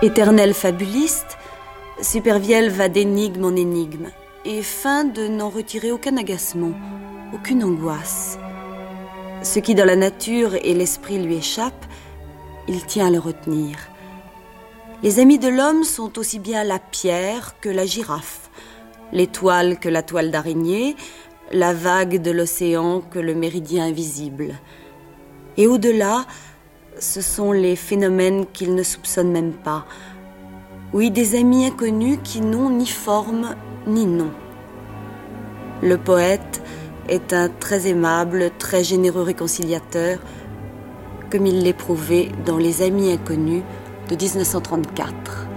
Éternel fabuliste, Supervielle va d'énigme en énigme et feint de n'en retirer aucun agacement, aucune angoisse. Ce qui dans la nature et l'esprit lui échappe, il tient à le retenir. Les amis de l'homme sont aussi bien la pierre que la girafe, l'étoile que la toile d'araignée, la vague de l'océan que le méridien invisible. Et au-delà, ce sont les phénomènes qu'il ne soupçonne même pas. Oui, des amis inconnus qui n'ont ni forme ni nom. Le poète est un très aimable, très généreux réconciliateur, comme il l'éprouvait dans Les Amis inconnus de 1934.